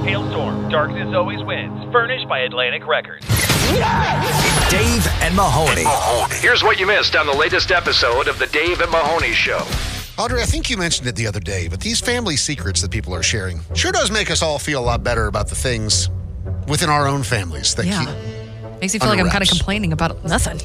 Hailstorm, Darkness Always Wins. Furnished by Atlantic Records. Dave and Mahoney. Here's what you missed on the latest episode of the Dave and Mahoney Show. Audrey, I think you mentioned it the other day, but these family secrets that people are sharing sure does make us all feel a lot better about the things within our own families. That Makes me feel like I'm kind of complaining about nothing.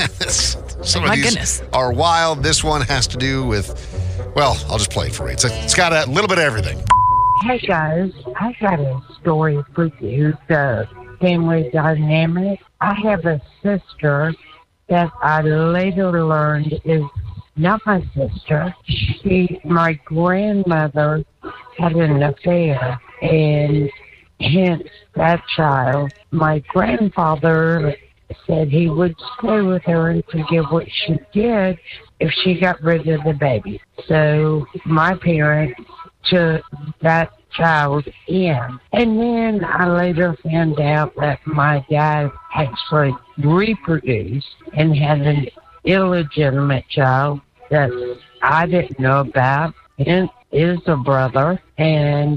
Some My of these goodness. are wild. This one has to do with, well, I'll just play it for you. It's got a little bit of everything. Hey guys, I got a story for you. The family dynamic. I have a sister that I later learned is not my sister. My grandmother had an affair, and hence that child. My grandfather said he would stay with her and forgive what she did if she got rid of the baby. So my parents took that child in. And then I later found out that my dad actually reproduced and had an illegitimate child that I didn't know about. It is a brother, and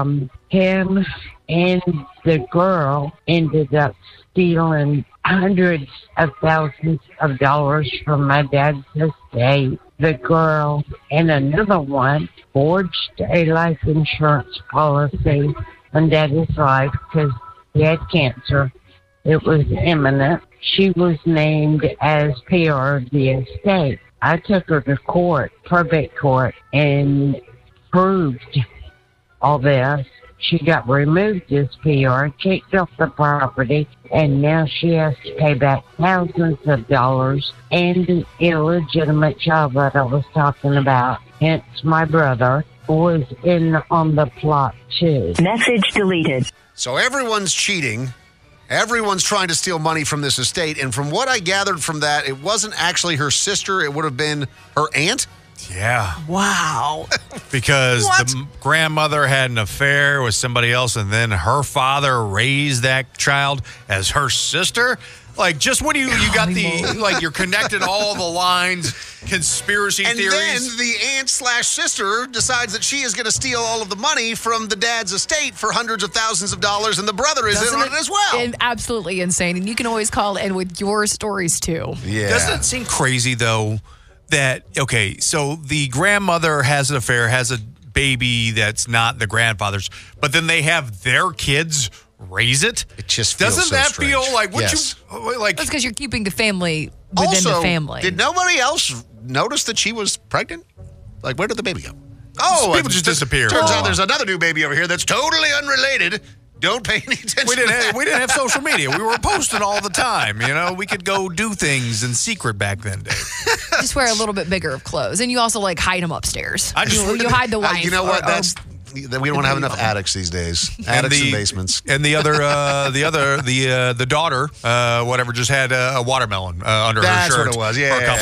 him and the girl ended up stealing hundreds of thousands of dollars from my dad's estate. The girl and another one forged a life insurance policy on Daddy's life because he had cancer. It was imminent. She was named as PR of the estate. I took her to court, probate court, and proved all this. She got removed as PR, kicked off the property, and now she has to pay back thousands of dollars and the illegitimate child that I was talking about. Hence, my brother was in on the plot, too. Message deleted. So everyone's cheating. Everyone's trying to steal money from this estate. And from what I gathered from that, it wasn't actually her sister. It would have been her aunt. Yeah. Wow. Because the grandmother had an affair with somebody else, and then her raised that child as her sister. Like, just when you got you're connected all the lines, conspiracy theories. And then the aunt/sister decides that she is going to steal all of the money from the dad's estate for hundreds of thousands of dollars, and the brother is in on it as well. Absolutely insane. And you can always call in with your stories, too. Yeah. Doesn't it seem crazy, though, that, okay, so the grandmother has an affair, has a baby that's not the grandfather's, but then they have their kids raise it? It just feels Doesn't so that strange. feel like what Yes. you like? That's because you're keeping the family within the family. Did nobody else notice that she was pregnant? Like, where did the baby go? Oh, people just disappear. Turns out there's another new baby over here that's totally unrelated. Don't pay any attention We to that. didn't have social media. We were posting all the time. You know, we could go do things in secret back then, Dave. Just wear a little bit bigger of clothes, and you also hide them upstairs. You hide the wife. You know what? We don't have enough baby. attics these days. Attics and basements. And the daughter, whatever, just had a watermelon under her shirt. That's what it was. Yeah. For a couple